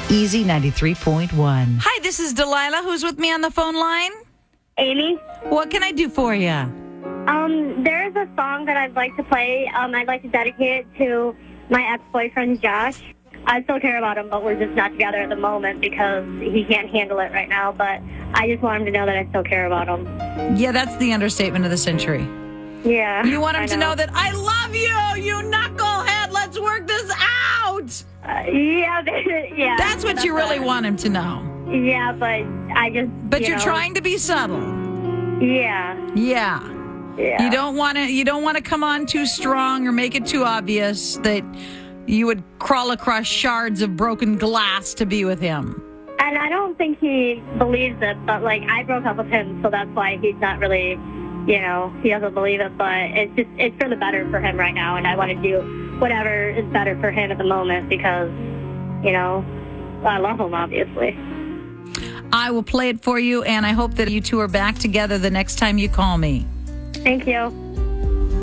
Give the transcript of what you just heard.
Easy 93.1. Hi, this is Delilah. Who's with me on the phone line? Amy, What can I do for you? there's a song that I'd like to play. I'd like to dedicate it to my ex-boyfriend, Josh. I still care about him, but we're just not together at the moment because he can't handle it right now. But I just want him to know that I still care about him. Yeah, that's the understatement of the century. Yeah. You want him to know that I love you, you knucklehead. Let's work this out. Yeah. That's what you really want him to know. Yeah, but I just... But you're trying to be subtle. Yeah. Yeah. You don't want to come on too strong or make it too obvious that you would crawl across shards of broken glass to be with him. And I don't think he believes it, but, I broke up with him, so that's why he's not really, he doesn't believe it. But it's for the better for him right now, and I want to do whatever is better for him at the moment because, I love him, obviously. I will play it for you, and I hope that you two are back together the next time you call me. Thank you.